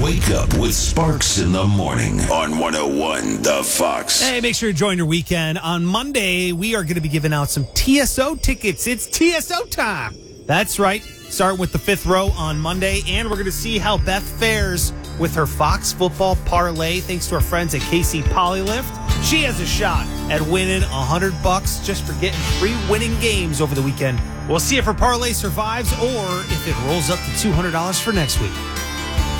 Wake up with Sparks in the morning on 101 The Fox. Hey, make sure you join your weekend. On Monday, we are going to be giving out some TSO tickets. It's TSO time. That's right. Start with the fifth row on Monday, and we're going to see how Beth fares with her Fox football parlay. Thanks to our friends at KC Polylift. She has a shot at winning $100 just for getting 3 winning games over the weekend. We'll see if her parlay survives or if it rolls up to $200 for next week.